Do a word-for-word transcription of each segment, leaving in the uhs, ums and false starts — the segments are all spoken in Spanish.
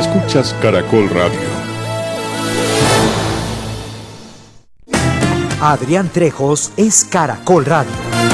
Escuchas Caracol Radio. Adrián Trejos es Caracol Radio.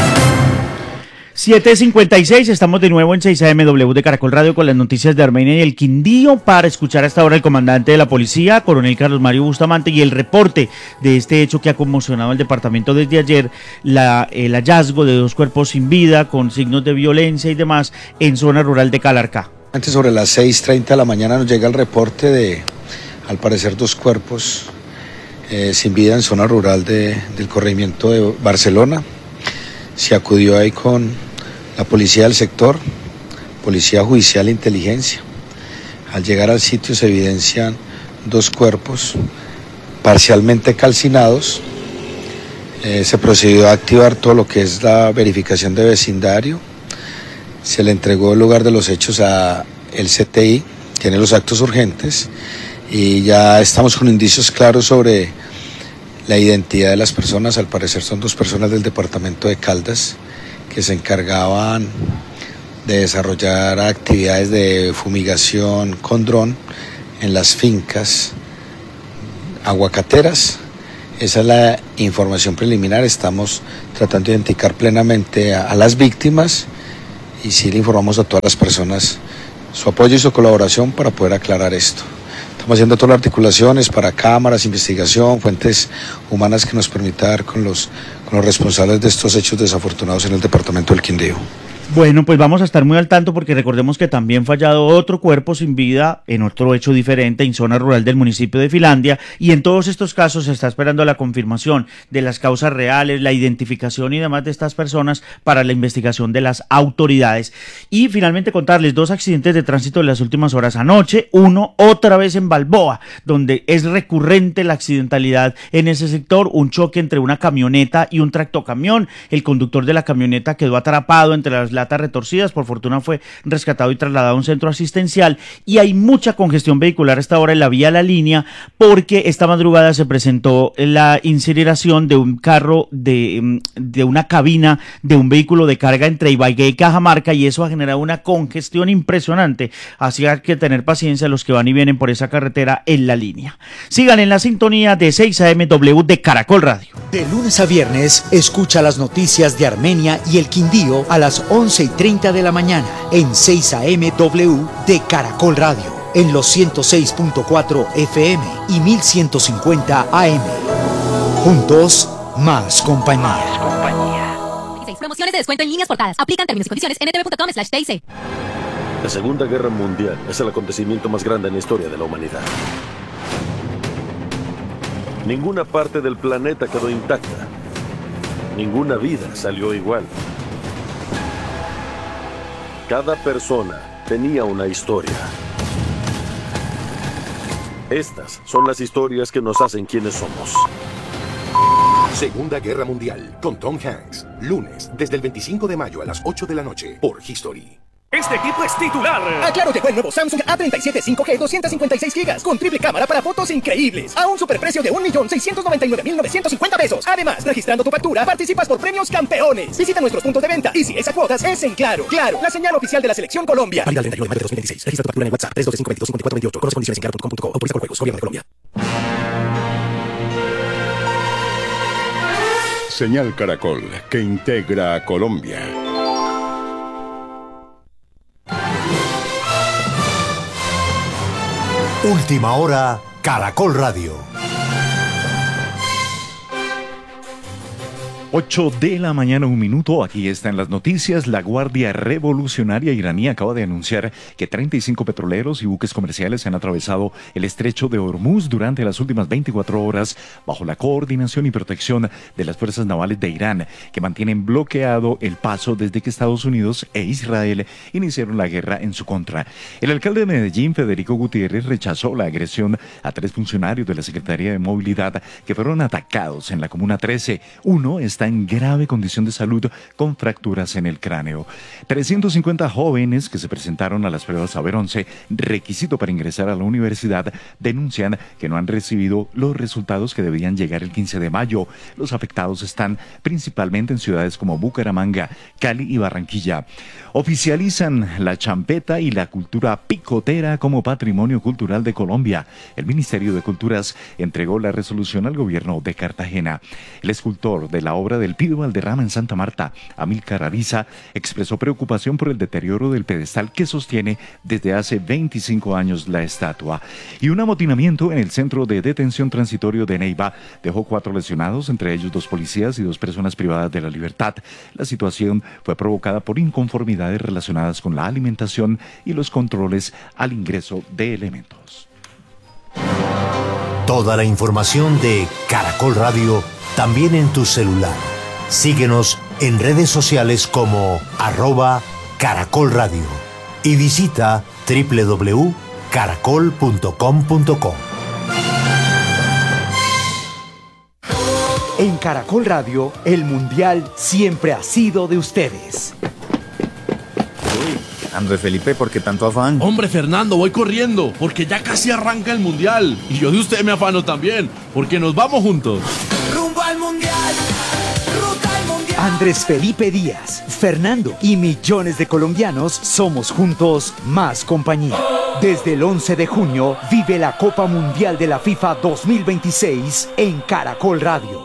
siete cincuenta y seis, estamos de nuevo en seis A M W de Caracol Radio con las noticias de Armenia y el Quindío para escuchar hasta ahora el comandante de la policía, coronel Carlos Mario Bustamante, y el reporte de este hecho que ha conmocionado el departamento desde ayer, la, el hallazgo de dos cuerpos sin vida con signos de violencia y demás en zona rural de Calarcá. Antes, sobre las seis treinta de la mañana, nos llega el reporte de, al parecer, dos cuerpos eh, sin vida en zona rural de, del corregimiento de Barcelona. Se acudió ahí con la policía del sector, policía judicial e inteligencia. Al llegar al sitio se evidencian dos cuerpos parcialmente calcinados. Eh, se procedió a activar todo lo que es la verificación de vecindario. Se le entregó el lugar de los hechos a el C T I, tiene los actos urgentes, y ya estamos con indicios claros sobre la identidad de las personas. Al parecer son dos personas del departamento de Caldas que se encargaban de desarrollar actividades de fumigación con dron en las fincas aguacateras. Esa es la información preliminar. Estamos tratando de identificar plenamente a, a las víctimas, y sí le informamos a todas las personas su apoyo y su colaboración para poder aclarar esto. Estamos haciendo todas las articulaciones para cámaras, investigación, fuentes humanas que nos permita dar con los, con los responsables de estos hechos desafortunados en el departamento del Quindío. Bueno, pues vamos a estar muy al tanto porque recordemos que también fue hallado otro cuerpo sin vida en otro hecho diferente en zona rural del municipio de Finlandia, y en todos estos casos se está esperando la confirmación de las causas reales, la identificación y demás de estas personas para la investigación de las autoridades. Y finalmente contarles dos accidentes de tránsito en las últimas horas. Anoche, uno otra vez en Balboa, donde es recurrente la accidentalidad en ese sector, un choque entre una camioneta y un tractocamión. El conductor de la camioneta quedó atrapado entre las latas retorcidas, por fortuna fue rescatado y trasladado a un centro asistencial, y hay mucha congestión vehicular hasta ahora en la vía La Línea porque esta madrugada se presentó la incineración de un carro de, de una cabina de un vehículo de carga entre Ibagué y Cajamarca, y eso ha generado una congestión impresionante, así hay que tener paciencia los que van y vienen por esa carretera en La Línea. Sigan en la sintonía de seis A M W de Caracol Radio. De lunes a viernes, escucha las noticias de Armenia y el Quindío a las once y treinta de la mañana en seis A M W de Caracol Radio, en los ciento seis punto cuatro F M y mil ciento cincuenta A M. Juntos, más compañía. Más compañía. Promociones de descuento en líneas portadas. Aplican términos y condiciones en ntv.com slash TIC. La Segunda Guerra Mundial es el acontecimiento más grande en la historia de la humanidad. Ninguna parte del planeta quedó intacta. Ninguna vida salió igual. Cada persona tenía una historia. Estas son las historias que nos hacen quienes somos. Segunda Guerra Mundial, con Tom Hanks. Lunes, desde el veinticinco de mayo a las ocho de la noche, por History. Este equipo es titular. Ah, claro, llegó el nuevo Samsung A treinta y siete cinco G doscientos cincuenta y seis gigas con triple cámara para fotos increíbles a un superprecio de un millón seiscientos noventa y nueve mil novecientos cincuenta pesos. Además, registrando tu factura, participas por premios campeones. Visita nuestros puntos de venta y si es a cuotas, es en Claro. Claro, la señal oficial de la Selección Colombia. Válido el treinta y uno de mayo de dos mil dieciséis. Registra tu factura en el WhatsApp tres dos cinco dos cinco cuatro dos ocho. Conoce condiciones en claro punto com punto co. Autoriza con juegos. Gobierno de Colombia. Señal Caracol, que integra a Colombia. Última hora, Caracol Radio. ocho de la mañana, un minuto. Aquí están las noticias. La Guardia Revolucionaria iraní acaba de anunciar que treinta y cinco petroleros y buques comerciales han atravesado el estrecho de Hormuz durante las últimas veinticuatro horas bajo la coordinación y protección de las fuerzas navales de Irán, que mantienen bloqueado el paso desde que Estados Unidos e Israel iniciaron la guerra en su contra. El alcalde de Medellín, Federico Gutiérrez, rechazó la agresión a tres funcionarios de la Secretaría de Movilidad que fueron atacados en la Comuna trece. Uno está está en grave condición de salud con fracturas en el cráneo. trescientos cincuenta jóvenes que se presentaron a las pruebas Saber once, requisito para ingresar a la universidad, denuncian que no han recibido los resultados que debían llegar el quince de mayo. Los afectados están principalmente en ciudades como Bucaramanga, Cali y Barranquilla. Oficializan la champeta y la cultura picotera como patrimonio cultural de Colombia. El Ministerio de Culturas entregó la resolución al gobierno de Cartagena. El escultor de la obra del Pido Valderrama en Santa Marta, Amílcar Ariza, expresó preocupación por el deterioro del pedestal que sostiene desde hace veinticinco años la estatua. Y un amotinamiento en el centro de detención transitorio de Neiva dejó cuatro lesionados, entre ellos dos policías y dos personas privadas de la libertad. La situación fue provocada por inconformidades relacionadas con la alimentación y los controles al ingreso de elementos. Toda la información de Caracol Radio también en tu celular. Síguenos en redes sociales como arroba Caracol Radio y visita doble u doble u doble u punto caracol punto com punto co. En Caracol Radio, el Mundial siempre ha sido de ustedes. Andrés Felipe, ¿por qué tanto afán? Hombre, Fernando, voy corriendo, porque ya casi arranca el Mundial. Y yo de usted me afano también, porque nos vamos juntos. Rumbo al Mundial, ruta al Mundial. Andrés Felipe Díaz, Fernando y millones de colombianos somos juntos más compañía. Desde el once de junio, vive la Copa Mundial de la FIFA dos mil veintiséis en Caracol Radio.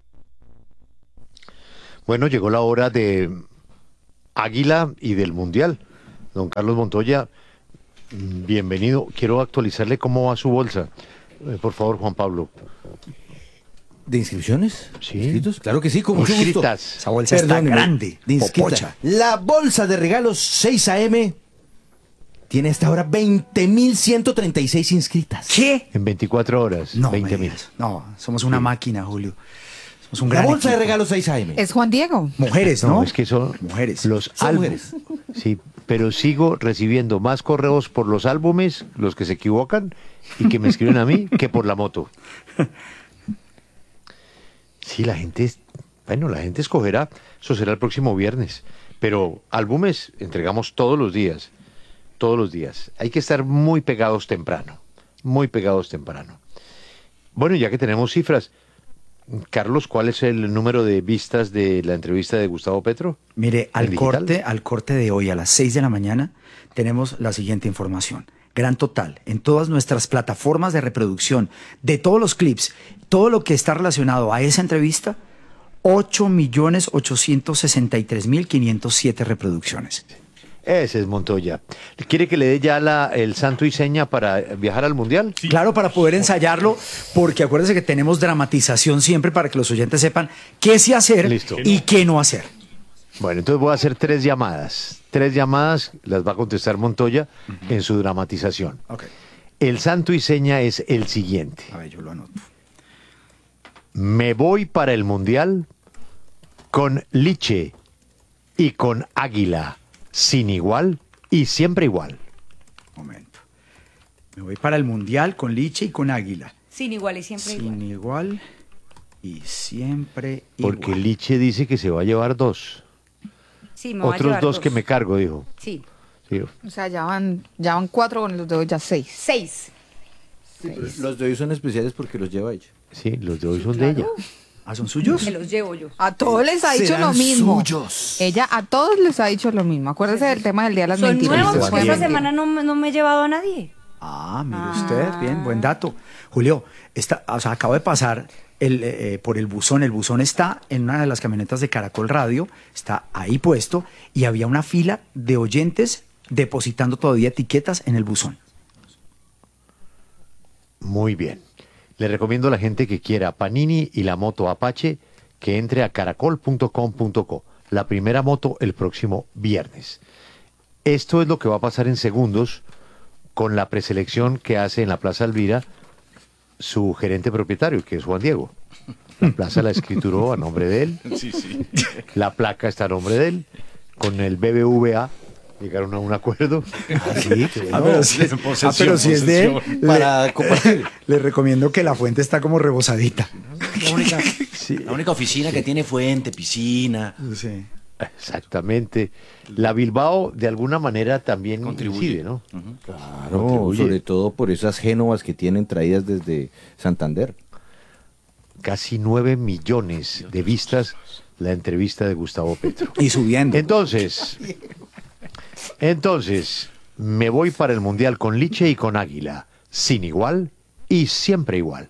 Bueno, llegó la hora de Águila y del Mundial. Don Carlos Montoya, bienvenido. Quiero actualizarle cómo va su bolsa. Eh, por favor, Juan Pablo. ¿De inscripciones? Sí. ¿Inscritos? Claro que sí, con mucho gusto. Inscritas. Esa bolsa está grande, de inscrita. La bolsa de regalos seis A M tiene hasta ahora veinte mil ciento treinta y seis inscritas. ¿Qué? En veinticuatro horas, No, veinte mil. No, somos una sí. máquina, Julio. Somos un La gran bolsa equipo. de regalos seis A M. Es Juan Diego. Mujeres, ¿no? No, es que son mujeres. Los Son álbumes. mujeres. Sí, pero sigo recibiendo más correos por los álbumes, los que se equivocan, y que me escriben a mí, que por la moto. Sí, la gente, es, bueno, la gente escogerá, eso será el próximo viernes, pero álbumes entregamos todos los días, todos los días. Hay que estar muy pegados temprano, muy pegados temprano. Bueno, ya que tenemos cifras, Carlos, ¿cuál es el número de vistas de la entrevista de Gustavo Petro? Mire, al corte, al corte de hoy a las seis de la mañana tenemos la siguiente información. Gran total, en todas nuestras plataformas de reproducción, de todos los clips, todo lo que está relacionado a esa entrevista, ocho millones ochocientos sesenta y tres mil quinientos siete reproducciones. Ese es Montoya. ¿Quiere que le dé ya la, el santo y seña para viajar al Mundial? Sí. Claro, para poder ensayarlo, porque acuérdense que tenemos dramatización siempre para que los oyentes sepan qué sí hacer Listo. y qué no hacer. Bueno, entonces voy a hacer tres llamadas. Tres llamadas las va a contestar Montoya uh-huh. en su dramatización. Okay. El santo y seña es el siguiente. A ver, yo lo anoto. Me voy para el Mundial con Liche y con Águila. Sin igual y siempre igual. Momento. Me voy para el Mundial con Liche y con Águila. Sin igual y siempre Sin igual. Sin igual y siempre Porque igual. Liche dice que se va a llevar dos. Sí, me Otros va a llevar dos, dos que me cargo, dijo. Sí. sí. O sea, ya van, ya van cuatro, con los de hoy ya seis. Seis. Sí, seis. Los de hoy son especiales porque los lleva ella. Sí, los de hoy sí, son claro. de ella. ¿Ah, son suyos? Me los llevo yo. A todos les ha dicho lo mismo. Suyos. Ella a todos les ha dicho lo mismo. Acuérdese del tema del Día de las Son Mentiras. nuevos porque esta semana no, no me he llevado a nadie. Ah, mire ah. usted, bien, buen dato. Julio, está, o sea, acabo de pasar el, eh, por el buzón. El buzón está en una de las camionetas de Caracol Radio, está ahí puesto, y había una fila de oyentes depositando todavía etiquetas en el buzón. Muy bien. Le recomiendo a la gente que quiera Panini y la moto Apache que entre a caracol punto com punto co. La primera moto el próximo viernes. Esto es lo que va a pasar en segundos con la preselección que hace en la Plaza Elvira su gerente propietario, que es Juan Diego. La plaza la escrituró a nombre de él. Sí, sí. La placa está a nombre de él. Con el B B V A llegaron a un acuerdo. Ah, sí, ah, pero, si, ah, pero si es de él, para le, compartir. Le recomiendo que la fuente está como rebosadita. La única, sí. la única oficina sí. que tiene fuente, piscina. Sí. Exactamente. La Bilbao de alguna manera también contribuye, incide, ¿no? Uh-huh. Claro, contribuye. Sobre todo por esas génovas que tienen traídas desde Santander. Casi nueve millones de vistas la entrevista de Gustavo Petro. Y subiendo. Entonces, entonces, me voy para el Mundial con Liche y con Águila. Sin igual y siempre igual.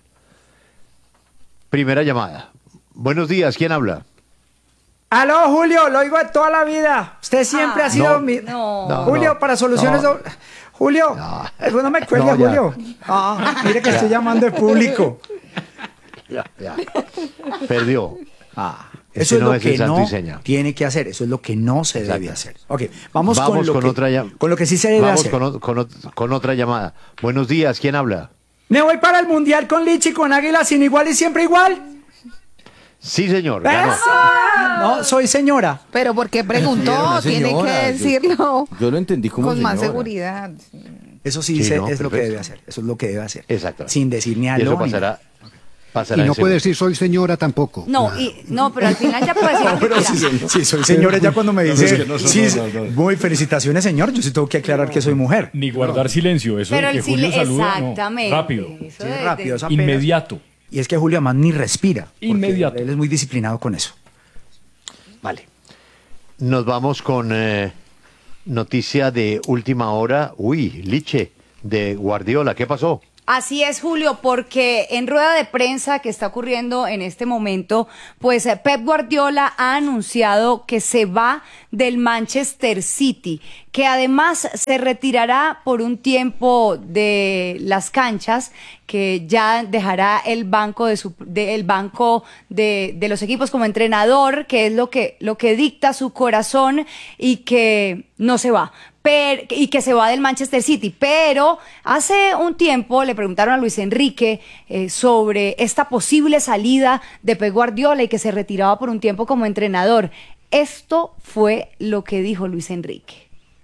Primera llamada. Buenos días, ¿quién habla? Aló, Julio, lo oigo de toda la vida. Usted siempre ah, ha sido no, mi... No, Julio, no, para soluciones... no. Do... Julio, no, no me cuelgue, no, Julio. Ah, mire que ya. estoy llamando de público. Ya, ya. Perdió. Ah, eso es no lo es que no y tiene que hacer. Eso es lo que no se Exacto. debe hacer. Ok, vamos, vamos con, lo con, que, otra llamada. con lo que sí se debe vamos hacer. Con, con, con otra llamada. Buenos días, ¿quién habla? Me voy para el Mundial con Liche y con Águila, sin igual y siempre igual. Sí, señor. Ganó. No, soy señora. Pero ¿por qué preguntó? Sí, Tiene señora, que decirlo. Yo, yo lo entendí como con señora. más seguridad. Eso sí, sí se, no, es perfecto. lo que debe hacer. Eso es lo que debe hacer. Exacto. Sin decir ni a Y eso lo pasará. pasará y no puede decir soy señora tampoco. No, y, no, pero al final ya puede decir. No, pero sí, sí, sí, soy señora ya cuando me dice. No, no, no, sí, no, no, no. Muy felicitaciones, señor. Yo sí tengo que aclarar que soy mujer. Ni guardar silencio. Eso pero de que el Julio sile- saluda. exactamente. No, rápido. Eso Sí, de- rápido, de- es apenas- Inmediato. Y es que Julio además ni respira. Inmediato. Él es muy disciplinado con eso. Vale. Nos vamos con eh, noticia de última hora. Uy, Liche, de Guardiola. ¿Qué pasó? Así es, Julio, porque en rueda de prensa que está ocurriendo en este momento, pues eh, Pep Guardiola ha anunciado que se va del Manchester City, que además se retirará por un tiempo de las canchas, que ya dejará el banco de su, de, el banco de, de los equipos como entrenador, que es lo que, lo que dicta su corazón, y que no se va. Pero, y que se va del Manchester City, pero hace un tiempo le preguntaron a Luis Enrique eh, sobre esta posible salida de Pep Guardiola y que se retiraba por un tiempo como entrenador. Esto fue lo que dijo Luis Enrique.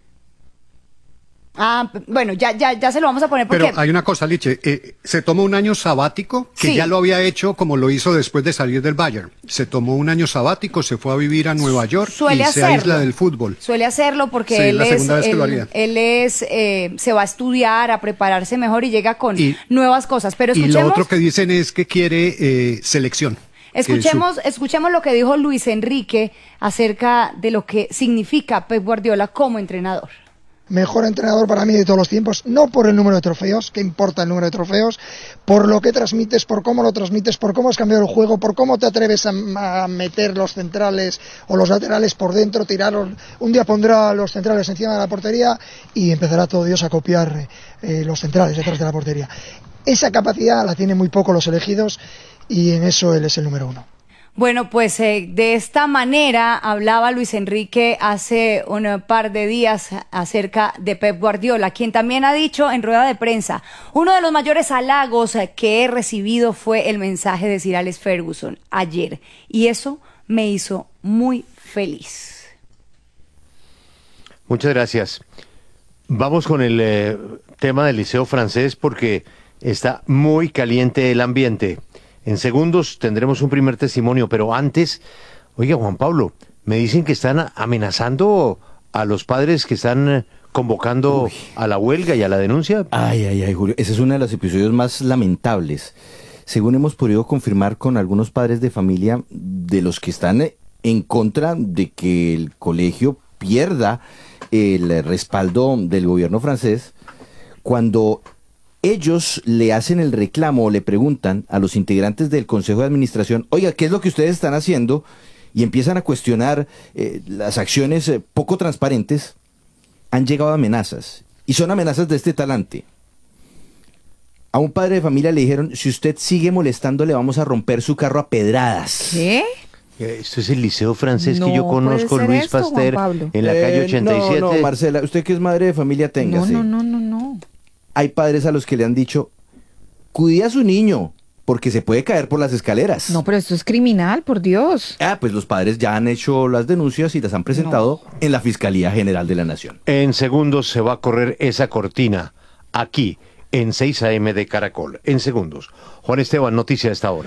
Ah, bueno, ya, ya, ya se lo vamos a poner porque... Pero hay una cosa, Liche, eh, se tomó un año sabático, que Sí. ya lo había hecho como lo hizo después de salir del Bayern. Se tomó un año sabático, se fue a vivir a Nueva York Suele y se hacerlo. aísla del fútbol. Suele hacerlo porque Sí, él la es, segunda vez que lo él, haría. él es, eh, se va a estudiar, a prepararse mejor y llega con Y- nuevas cosas. Pero Y escuchemos... lo otro que dicen es que quiere eh, selección. que Escuchemos, escuchemos lo que dijo Luis Enrique acerca de lo que significa Pep Guardiola como entrenador. Mejor entrenador para mí de todos los tiempos, no por el número de trofeos, que importa el número de trofeos, por lo que transmites, por cómo lo transmites, por cómo has cambiado el juego, por cómo te atreves a, a meter los centrales o los laterales por dentro, tirarlos. Un día pondrá los centrales encima de la portería y empezará todo Dios a copiar eh, los centrales detrás de la portería. Esa capacidad la tienen muy poco los elegidos y en eso él es el número uno. Bueno, pues eh, de esta manera hablaba Luis Enrique hace un par de días acerca de Pep Guardiola, quien también ha dicho en rueda de prensa: uno de los mayores halagos que he recibido fue el mensaje de Sir Alex Ferguson ayer, y eso me hizo muy feliz. Muchas gracias. Vamos con el eh, tema del Liceo Francés porque está muy caliente el ambiente. En segundos tendremos un primer testimonio, pero antes, oiga, Juan Pablo, me dicen que están amenazando a los padres que están eh, convocando Uy. a la huelga y a la denuncia. Ay, ay, ay, Julio, ese es uno de los episodios más lamentables. Según hemos podido confirmar con algunos padres de familia, de los que están en contra de que el colegio pierda el respaldo del gobierno francés, cuando ellos le hacen el reclamo o le preguntan a los integrantes del Consejo de Administración, oiga, ¿qué es lo que ustedes están haciendo? Y empiezan a cuestionar eh, las acciones eh, poco transparentes, han llegado amenazas. Y son amenazas de este talante. A un padre de familia le dijeron, si usted sigue molestando, le vamos a romper su carro a pedradas. ¿Qué? Esto es el Liceo Francés no que yo conozco, puede ser Luis esto, Pasteur, en la calle ochenta y siete. Eh, no, no, Marcela, usted que es madre de familia, téngase. No, no, no, no, no. Hay padres a los que le han dicho, cuide a su niño, porque se puede caer por las escaleras. No, pero esto es criminal, por Dios. Ah, pues los padres ya han hecho las denuncias y las han presentado no. en la Fiscalía General de la Nación. En segundos se va a correr esa cortina, aquí, en seis a eme de Caracol. En segundos. Juan Esteban, noticia a esta hora.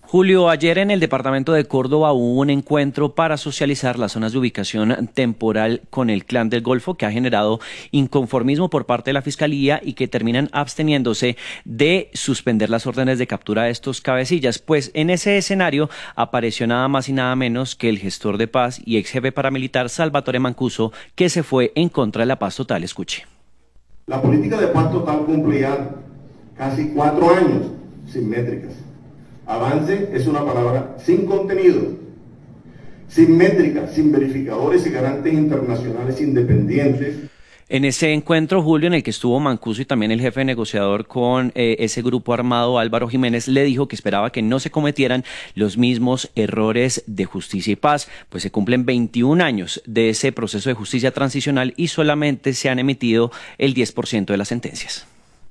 Julio, ayer en el departamento de Córdoba hubo un encuentro para socializar las zonas de ubicación temporal con el Clan del Golfo, que ha generado inconformismo por parte de la Fiscalía y que terminan absteniéndose de suspender las órdenes de captura de estos cabecillas. Pues en ese escenario apareció nada más y nada menos que el gestor de paz y ex jefe paramilitar Salvatore Mancuso, que se fue en contra de la paz total. Escuche. La política de paz total cumple ya casi cuatro años sin métricas. Avance es una palabra sin contenido, sin métricas, sin verificadores y garantes internacionales independientes. En ese encuentro, Julio, en el que estuvo Mancuso y también el jefe negociador con eh, ese grupo armado, Álvaro Jiménez, le dijo que esperaba que no se cometieran los mismos errores de Justicia y Paz, pues se cumplen veintiún años de ese proceso de justicia transicional y solamente se han emitido el diez por ciento de las sentencias.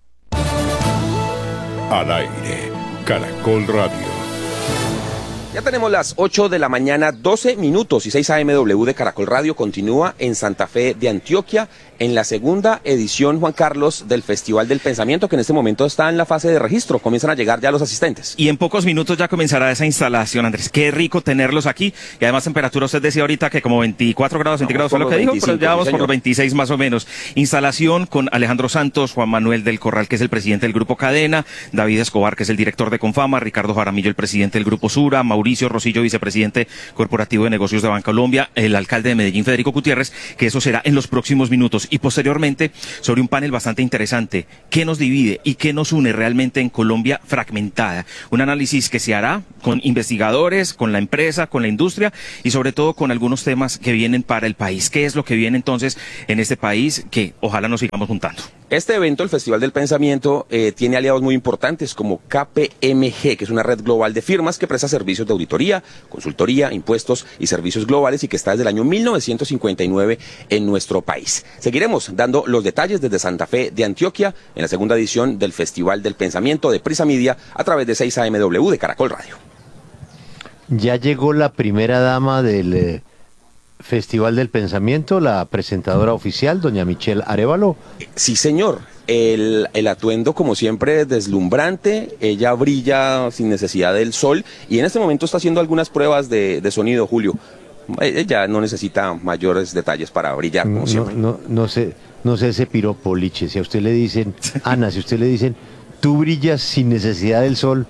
Al aire, Caracol Radio. Ya tenemos las ocho de la mañana, doce minutos, y seis A M W de Caracol Radio continúa en Santa Fe de Antioquia en la segunda edición, Juan Carlos, del Festival del Pensamiento, que en este momento está en la fase de registro. Comienzan a llegar ya los asistentes. Y en pocos minutos ya comenzará esa instalación, Andrés. Qué rico tenerlos aquí. Y además temperatura, usted decía ahorita que como veinticuatro grados centígrados fue lo que dijo, pero ya vamos por los veintiséis más o menos. Instalación con Alejandro Santos, Juan Manuel del Corral, que es el presidente del Grupo Cadena, David Escobar, que es el director de Confama, Ricardo Jaramillo, el presidente del Grupo Sura, Mauricio Rosillo, vicepresidente corporativo de negocios de Bancolombia, el alcalde de Medellín, Federico Gutiérrez, que eso será en los próximos minutos. Y posteriormente, sobre un panel bastante interesante, ¿qué nos divide y qué nos une realmente en Colombia fragmentada? Un análisis que se hará con investigadores, con la empresa, con la industria y sobre todo con algunos temas que vienen para el país. ¿Qué es lo que viene entonces en este país que ojalá nos sigamos juntando? Este evento, el Festival del Pensamiento, eh, tiene aliados muy importantes como K P M G, que es una red global de firmas que presta servicios de auditoría, consultoría, impuestos y servicios globales y que está desde el año mil novecientos cincuenta y nueve en nuestro país. Seguiremos dando los detalles desde Santa Fe de Antioquia en la segunda edición del Festival del Pensamiento de Prisa Media a través de seis A M W de Caracol Radio. Ya llegó la primera dama del eh, Festival del Pensamiento, la presentadora oficial, doña Michelle Arévalo. Sí, señor. El, el atuendo, como siempre, deslumbrante. Ella brilla sin necesidad del sol y en este momento está haciendo algunas pruebas de, de sonido, Julio. Ella no necesita mayores detalles para brillar, como no, siempre. No, no sé, no sé ese piropo, Liche. Si a usted le dicen, Ana, si a usted le dicen, tú brillas sin necesidad del sol,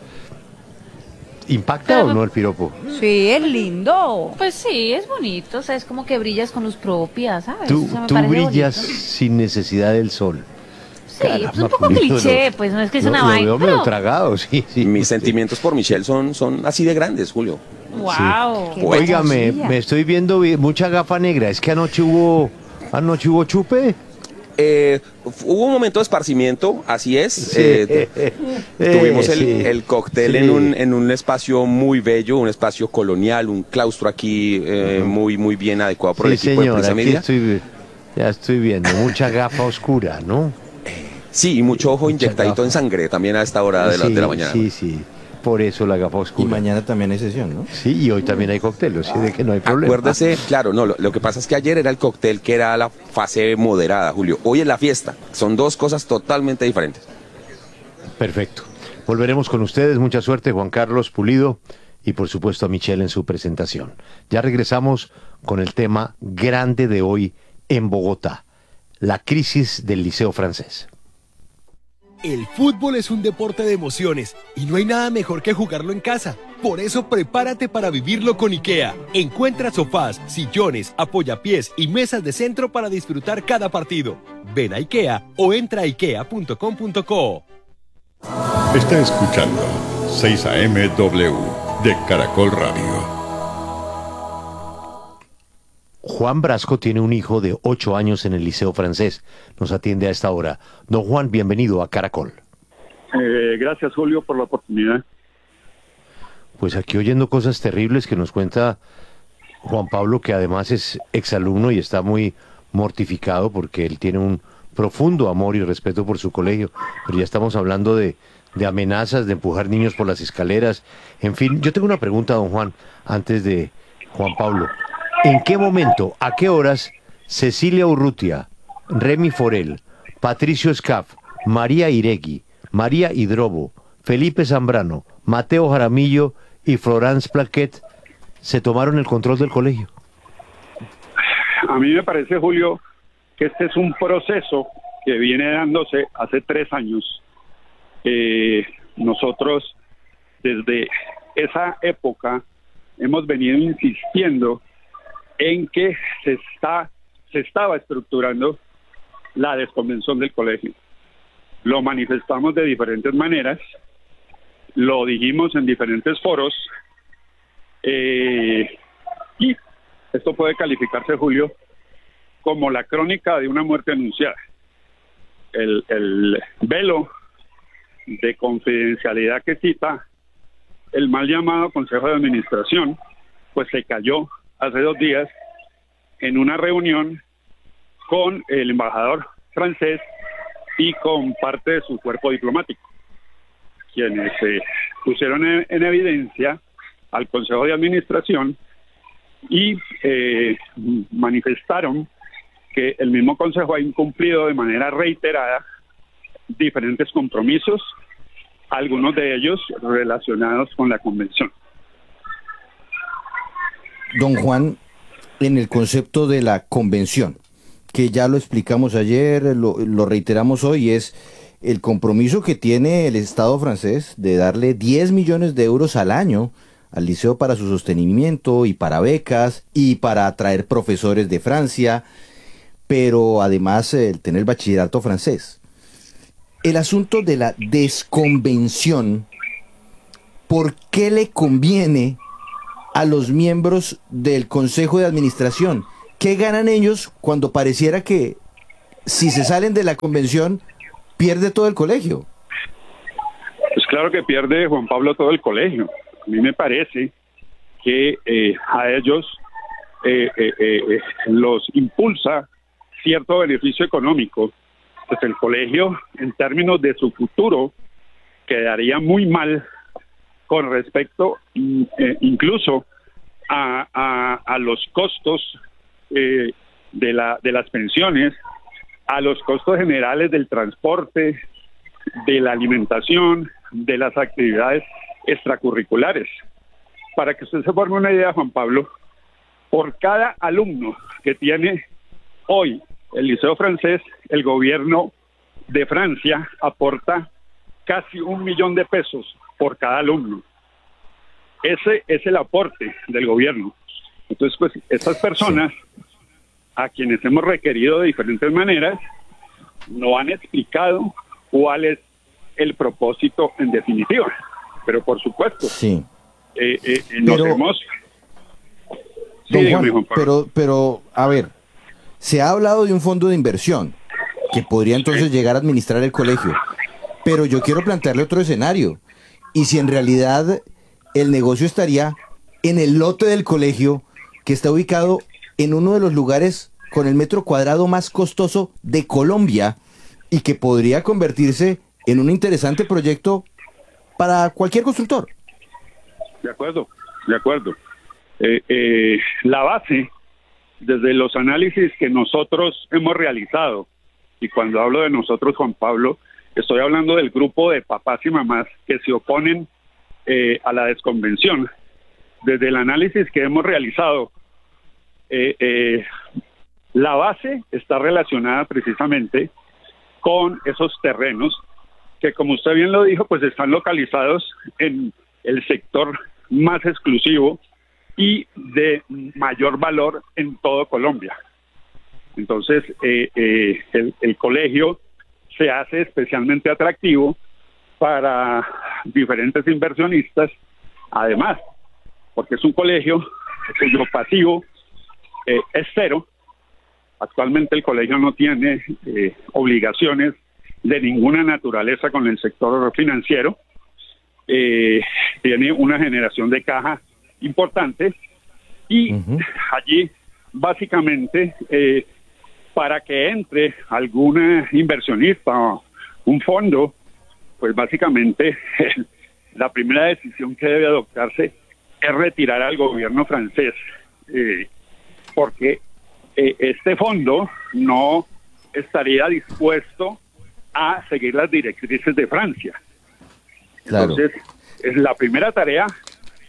¿impacta Pero, o no el piropo? Sí, es lindo. Pues sí, es bonito, o sea, es como que brillas con luz propia, ¿sabes? Tú, o sea, me tú parece brillas bonito. sin necesidad del sol. Sí, Caramba, pues un poco cliché, pues no es que es lo, una lo vaina. Veo pero... medio tragado, sí, sí. Mis sí. sentimientos por Michelle son, son así de grandes, Julio. Wow. Sí. Oiga, me, me estoy viendo mucha gafa negra. ¿Es que anoche hubo, anoche hubo chupe? Eh, hubo un momento de esparcimiento, así es. Sí. Eh, tuvimos el, sí. el cóctel sí. en, un, en un espacio muy bello, un espacio colonial, un claustro aquí eh, uh-huh. muy muy bien adecuado por sí, el equipo señor, de Prisa Media. Estoy, ya estoy viendo, mucha gafa oscura, ¿no? Sí, y mucho ojo inyectadito en sangre también a esta hora de la, sí, de la mañana. Sí, sí. Por eso la gafa oscura. Y mañana también hay sesión, ¿no? Sí, y hoy también hay cóctel, así de que no hay problema. Acuérdese, claro, no, lo, lo que pasa es que ayer era el cóctel que era la fase moderada, Julio. Hoy es la fiesta. Son dos cosas totalmente diferentes. Perfecto. Volveremos con ustedes. Mucha suerte, Juan Carlos Pulido, y por supuesto a Michelle en su presentación. Ya regresamos con el tema grande de hoy en Bogotá, la crisis del Liceo Francés. El fútbol es un deporte de emociones y no hay nada mejor que jugarlo en casa. Por eso prepárate para vivirlo con IKEA. Encuentra sofás, sillones, apoyapiés y mesas de centro para disfrutar cada partido. Ven a IKEA o entra a ikea punto com punto co. Está escuchando seis A M W de Caracol Radio. Juan Brasco tiene un hijo de ocho años en el Liceo Francés. Nos atiende a esta hora. Don Juan, bienvenido a Caracol. Eh, gracias, Julio, por la oportunidad. Pues aquí oyendo cosas terribles que nos cuenta Juan Pablo, que además es exalumno y está muy mortificado porque él tiene un profundo amor y respeto por su colegio. Pero ya estamos hablando de, de amenazas, de empujar niños por las escaleras. En fin, yo tengo una pregunta, don Juan, antes de Juan Pablo. ¿En qué momento, a qué horas, Cecilia Urrutia, Remy Forel, Patricio Escaf, María Iregui, María Hidrobo, Felipe Zambrano, Mateo Jaramillo y Florence Plaquet se tomaron el control del colegio? A mí me parece, Julio, que este es un proceso que viene dándose hace tres años. Eh, nosotros, desde esa época, hemos venido insistiendo en que se está, se estaba estructurando la desconvención del colegio. Lo manifestamos de diferentes maneras, lo dijimos en diferentes foros, eh, y esto puede calificarse, Julio, como la crónica de una muerte anunciada. El, el velo de confidencialidad que cita el mal llamado Consejo de Administración, pues se cayó hace dos días en una reunión con el embajador francés y con parte de su cuerpo diplomático, quienes eh, pusieron en, en evidencia al Consejo de Administración y eh, manifestaron que el mismo Consejo ha incumplido de manera reiterada diferentes compromisos, algunos de ellos relacionados con la Convención. Don Juan, en el concepto de la Convención, que ya lo explicamos ayer, lo, lo reiteramos hoy, es el compromiso que tiene el Estado francés de darle diez millones de euros al año al liceo para su sostenimiento y para becas y para atraer profesores de Francia, pero además el tener bachillerato francés. El asunto de la desconvención, ¿por qué le conviene a los miembros del Consejo de Administración? ¿Qué ganan ellos cuando pareciera que si se salen de la convención pierde todo el colegio? Pues claro que pierde, Juan Pablo, todo el colegio. A mí me parece que eh, a ellos eh, eh, eh, los impulsa cierto beneficio económico. Pues el colegio, en términos de su futuro, quedaría muy mal con respecto eh, incluso a, a, a los costos eh, de, la, de las pensiones, a los costos generales del transporte, de la alimentación, de las actividades extracurriculares. Para que usted se forme una idea, Juan Pablo, por cada alumno que tiene hoy el Liceo Francés, el gobierno de Francia aporta casi un millón de pesos por cada alumno. Ese es el aporte del gobierno. Entonces, pues, estas personas, a quienes hemos requerido de diferentes maneras, no han explicado cuál es el propósito en definitiva. Pero, por supuesto, sí. eh, eh, nos Pero, hemos... Sí, Don dígame, Juan, Juan Pablo. pero, pero, a ver, se ha hablado de un fondo de inversión que podría entonces sí. llegar a administrar el colegio. Pero yo quiero plantearle otro escenario. Y si en realidad el negocio estaría en el lote del colegio, que está ubicado en uno de los lugares con el metro cuadrado más costoso de Colombia y que podría convertirse en un interesante proyecto para cualquier constructor. De acuerdo, de acuerdo. Eh, eh, la base, desde los análisis que nosotros hemos realizado, y cuando hablo de nosotros, Juan Pablo, estoy hablando del grupo de papás y mamás que se oponen eh, a la desconvención. Desde el análisis que hemos realizado, eh, eh, la base está relacionada precisamente con esos terrenos que, como usted bien lo dijo, pues están localizados en el sector más exclusivo y de mayor valor en todo Colombia. Entonces, eh, eh, el, el colegio se hace especialmente atractivo para diferentes inversionistas, además, porque es un colegio cuyo pasivo eh, es cero. Actualmente el colegio no tiene eh, obligaciones de ninguna naturaleza con el sector financiero. Eh, tiene una generación de caja importante y uh-huh. allí básicamente eh, para que entre algún inversionista o un fondo, pues básicamente la primera decisión que debe adoptarse es retirar al gobierno francés, eh, porque eh, este fondo no estaría dispuesto a seguir las directrices de Francia. Claro. Entonces, es la primera tarea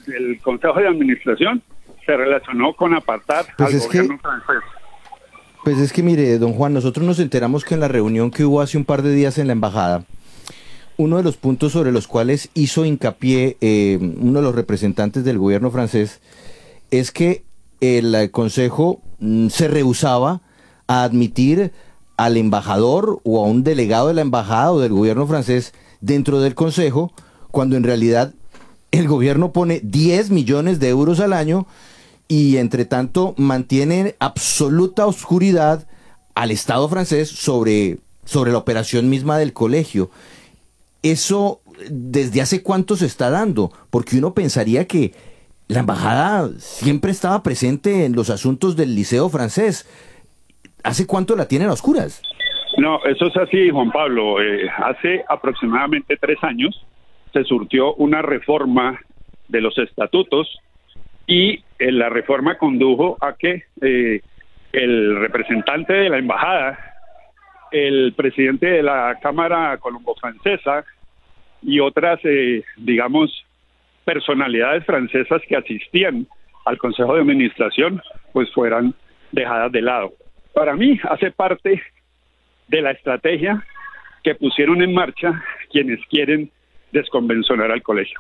el Consejo de Administración se relacionó con apartar Pues al es que- gobierno francés. Pues es que mire, don Juan, nosotros nos enteramos que en la reunión que hubo hace un par de días en la embajada, uno de los puntos sobre los cuales hizo hincapié eh, uno de los representantes del gobierno francés es que el eh, Consejo mm, se rehusaba a admitir al embajador o a un delegado de la embajada o del gobierno francés dentro del Consejo, cuando en realidad el gobierno pone diez millones de euros al año y entre tanto mantiene absoluta oscuridad al Estado francés sobre, sobre la operación misma del colegio. Eso, ¿desde hace cuánto se está dando? Porque uno pensaría que la embajada siempre estaba presente en los asuntos del liceo francés. ¿Hace cuánto la tienen a oscuras? No, eso es así, Juan Pablo. Eh, hace aproximadamente tres años se surtió una reforma de los estatutos y eh, la reforma condujo a que eh, el representante de la embajada, el presidente de la Cámara Colombo-Francesa y otras, eh, digamos, personalidades francesas que asistían al Consejo de Administración, pues fueran dejadas de lado. Para mí hace parte de la estrategia que pusieron en marcha quienes quieren desconvencionar al colegio.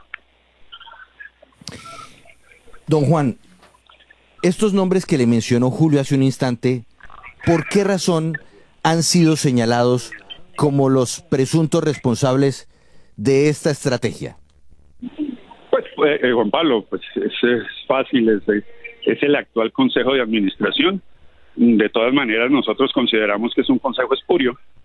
Don Juan, estos nombres que le mencionó Julio hace un instante, ¿por qué razón han sido señalados como los presuntos responsables de esta estrategia? Pues, eh, Juan Pablo, pues es, es fácil, es, es el actual Consejo de Administración. De todas maneras, nosotros consideramos que es un consejo espurio,